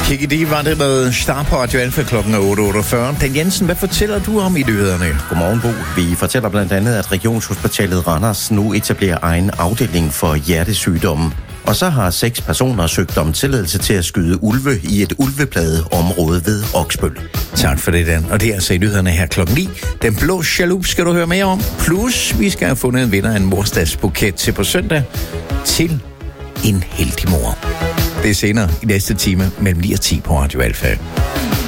Kikidi var det med Star på Radio Alfa klokken 8.48. Dan Jensen, hvad fortæller du om i nyhederne? Godmorgen, Bo. Vi fortæller blandt andet, at Regionshospitalet Randers nu etablerer egen afdeling for hjertesygdomme. Og så har 6 personer søgt om tilladelse til at skyde ulve i et ulvepladet område ved Oksbøl. Tak for det, Dan. Og det er altså i nyhederne her klokken 9. Den blå jaloux skal du høre mere om. Plus, vi skal have fundet en vinder af en morsdagsbuket til på søndag til en heldig mor. Det er senere i næste time mellem 9 og 10 på Radio Alfa.